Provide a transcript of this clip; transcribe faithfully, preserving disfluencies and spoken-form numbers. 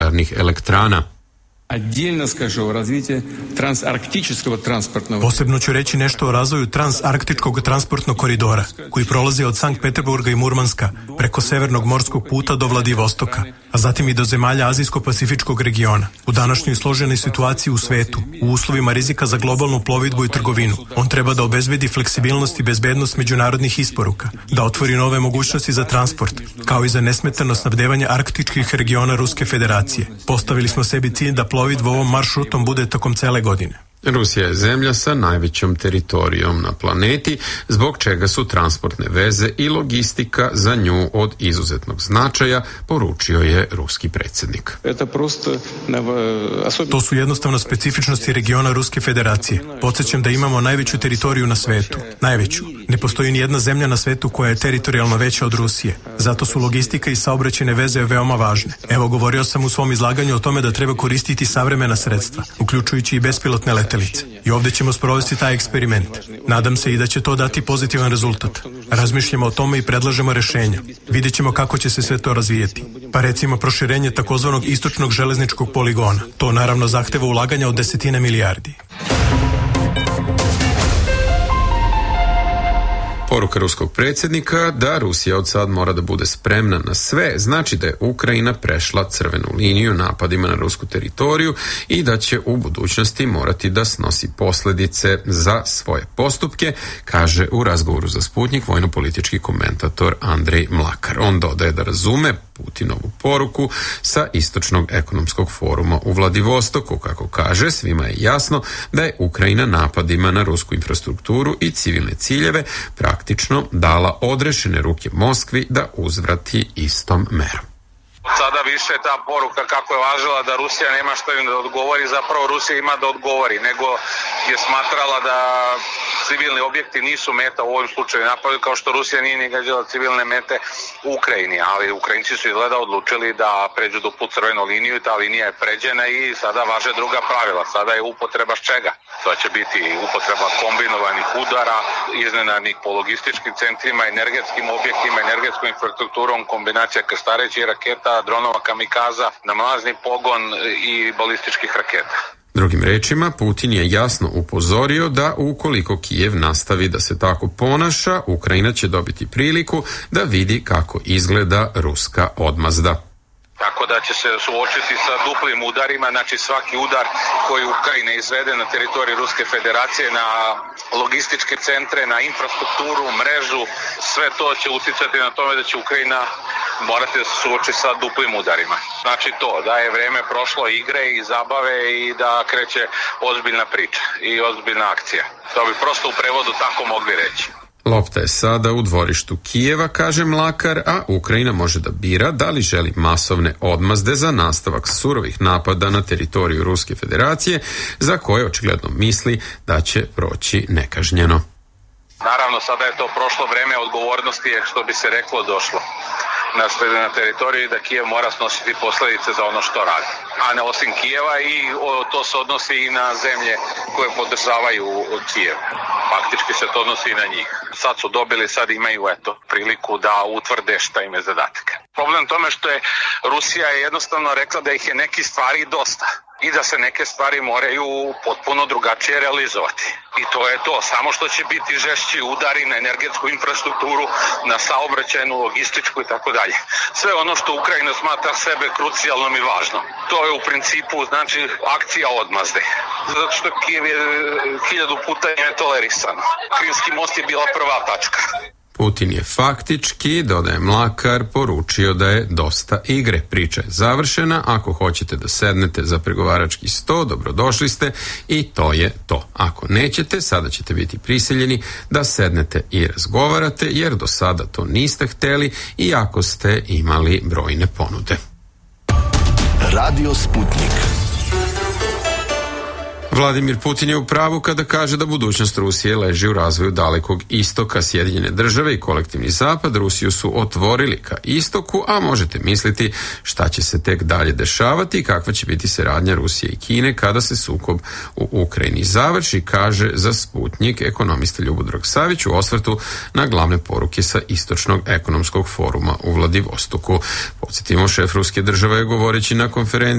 nuklearnih elektrana. Posebno ću reći nešto o razvoju transarktičkog transportnog koridora, koji prolazi od Sankt Peterburga i Murmanska, preko severnog morskog puta do Vladivostoka, a zatim i do zemalja Azijsko-Pacifičkog regiona. U današnjoj složenoj situaciji u svetu, u uslovima rizika za globalnu plovidbu i trgovinu, on treba da obezbedi fleksibilnost i bezbednost međunarodnih isporuka, da otvori nove mogućnosti za transport, kao i za nesmetano snabdevanje arktičkih regiona Ruske federacije. Postavili smo sebi cilj da plovidba ovom maršrutom bude tokom cele godine. Rusija je zemlja sa najvećom teritorijom na planeti, zbog čega su transportne veze i logistika za nju od izuzetnog značaja, poručio je ruski predsjednik. To su jednostavno specifičnosti regiona Ruske federacije. Podsjećam da imamo najveću teritoriju na svetu. Najveću. Ne postoji ni jedna zemlja na svetu koja je teritorijalno veća od Rusije. Zato su logistika i saobraćajne veze veoma važne. Evo, govorio sam u svom izlaganju o tome da treba koristiti savremena sredstva, uključujući i bespilotne letelice. I ovdje ćemo sprovesti taj eksperiment. Nadam se i da će to dati pozitivan rezultat. Razmišljamo o tome i predlažemo rešenja. Vidjet ćemo kako će se sve to razvijeti. Pa recimo proširenje takozvanog istočnog železničkog poligona. To naravno zahteva ulaganja od desetine milijardi. Poruka ruskog predsjednika da Rusija od sad mora da bude spremna na sve, znači da je Ukrajina prešla crvenu liniju napadima na rusku teritoriju i da će u budućnosti morati da snosi posljedice za svoje postupke, kaže u razgovoru za Sputnik vojno-politički komentator Andrej Mlakar. On dodaje da razume Putinovu poruku sa Istočnog ekonomskog foruma u Vladivostoku. Kako kaže, svima je jasno da je Ukrajina napadima na rusku infrastrukturu i civilne ciljeve praktično dala odrešene ruke Moskvi da uzvrati istom merom. Sada više ta poruka kako je važila da Rusija nema što im da odgovori, zapravo Rusija ima da odgovori, nego je smatrala da civilni objekti nisu meta u ovom slučaju napadu, kao što Rusija nije ni gađala civilne mete u Ukrajini, ali Ukrajinci su izgleda odlučili da pređu do put crvenu liniju i ta linija je pređena i sada važe druga pravila. Sada je upotreba s čega? To će biti upotreba kombinovanih udara, iznenadnih po logističkim centrima, energetskim objektima, energetskom infrastrukturom, kombinacija krstarećih raketa, dronova kamikaza, na mlazni pogon i balističkih raketa. Drugim rečima, Putin je jasno upozorio da ukoliko Kijev nastavi da se tako ponaša, Ukrajina će dobiti priliku da vidi kako izgleda ruska odmazda. Tako da će se suočiti sa duplim udarima, znači svaki udar koji Ukrajina izvede na teritoriji Ruske federacije, na logističke centre, na infrastrukturu, mrežu, sve to će uticati na tome da će Ukrajina morati da se suoči sa duplim udarima. Znači to, da je vreme prošlo igre i zabave i da kreće ozbiljna priča i ozbiljna akcija. To bi prosto u prevodu tako mogli reći. Lopta je sada u dvorištu Kijeva, kaže Mlakar, a Ukrajina može da bira da li želi masovne odmazde za nastavak surovih napada na teritoriju Ruske federacije, za koje očigledno misli da će proći nekažnjeno. Naravno, sada je to prošlo vreme odgovornosti, što bi se reklo došlo na teritoriji da Kijev mora snositi posljedice za ono što radi. A ne osim Kijeva i o, to se odnosi i na zemlje koje podržavaju Kijev. Faktički se to odnosi i na njih. Sad su dobili, sad imaju eto priliku da utvrde šta im je zadatak. Problem tome što je Rusija je jednostavno rekla da ih je neki stvari dosta i da se neke stvari moraju potpuno drugačije realizovati. I to je to, samo što će biti žešći udari na energetsku infrastrukturu, na saobraćajnu, logističku i tako dalje. Sve ono što Ukrajina smatra sebe krucijalnom i važnom. To je u principu znači akcija odmazde. Zato što Kijev je hiljadu puta netolerisano. Krimski most je bila prva tačka. Putin je faktički, dodaje Mlakar, poručio da je dosta igre. Priča je završena, ako hoćete da sednete za pregovarački sto, dobrodošli ste i to je to. Ako nećete, sada ćete biti prisiljeni da sednete i razgovarate, jer do sada to niste hteli iako ste imali brojne ponude. Radio Sputnik. Vladimir Putin je u pravu kada kaže da budućnost Rusije leži u razvoju dalekog istoka. Sjedinjene države i kolektivni zapad Rusiju su otvorili ka istoku, a možete misliti šta će se tek dalje dešavati i kakva će biti saradnja Rusije i Kine kada se sukob u Ukrajini završi, kaže za Sputnik ekonomista Ljubodrag Savić u osvrtu na glavne poruke sa Istočnog ekonomskog foruma u Vladivostoku. Podsjetimo, šef ruske države je govoreći na konferenciji